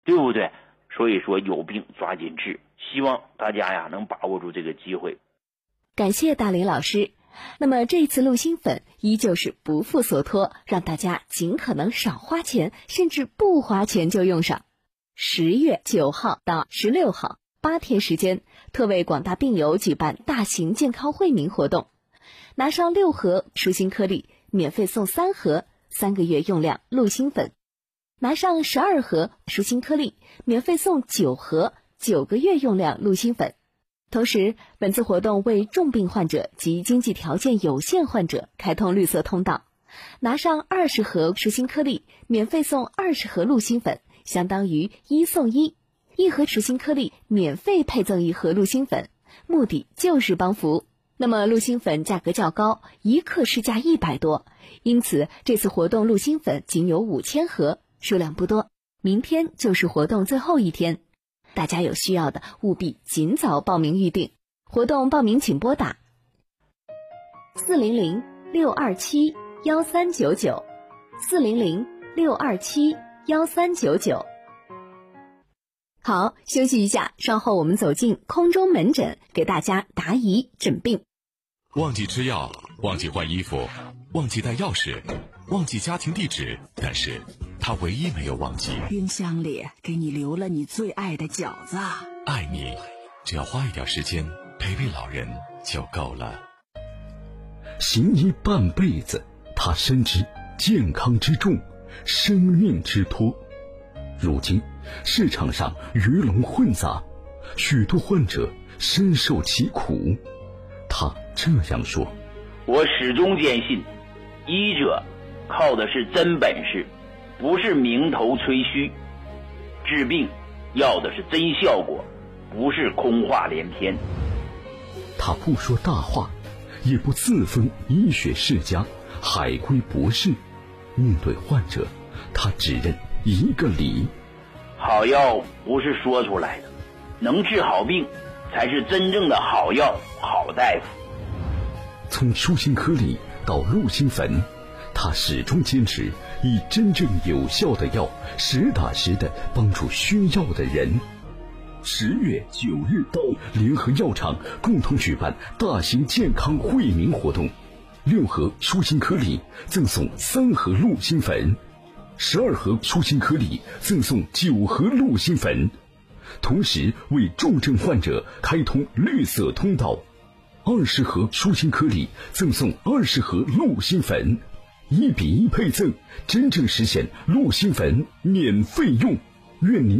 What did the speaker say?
对不对？所以说有病抓紧治，希望大家呀能把握住这个机会。 感谢大林老师。那么这次鹿心粉依旧是不负所托，让大家尽可能少花钱，甚至不花钱就用上。10月9号到16号8天时间，特为广大病友举办大型健康惠民活动，拿上6盒舒心颗粒，免费送3盒3个月用量鹿心粉；拿上12盒舒心颗粒，免费送9盒9个月用量鹿心粉。同时，本次活动为重病患者及经济条件有限患者开通绿色通道，拿上20盒舒心颗粒，免费送20盒鹿心粉，相当于1送1，1盒舒心颗粒免费配赠1盒鹿心粉，目的就是帮扶。那么鹿心粉价格较高，1克市价100多，因此这次活动鹿心粉仅有5000盒，数量不多，明天就是活动最后一天。大家有需要的务必尽早报名预定，活动报名请拨打400-627-1399 400-627-1399。好，休息一下，稍后我们走进空中门诊，给大家答疑诊病。 忘记吃药，忘记换衣服，忘记带钥匙，忘记家庭地址，但是他唯一没有忘记， 冰箱里给你留了你最爱的饺子。 爱你，只要花一点时间陪陪老人就够了。 行医半辈子，他深知健康之重，生命之托。如今市场上鱼龙混杂，许多患者深受其苦。他这样说： 我始终坚信，医者靠的是真本事，不是名头吹嘘。治病要的是真效果，不是空话连篇。 他不说大话，也不自封医学世家、海归博士。面对患者，他只认一个理： 好药不是说出来的，能治好病才是真正的好药、好大夫。 从舒心颗粒到鹿心粉，他始终坚持以真正有效的药，实打实的帮助需要的人。10月9日到，联合药厂共同举办大型健康惠民活动，6盒舒心颗粒赠送3盒鹿心粉，12盒舒心颗粒赠送9盒鹿心粉，同时为重症患者开通绿色通道，20盒舒心颗粒赠送20盒鹿心粉，1比1配赠，真正实现鹿心粉免费用。愿您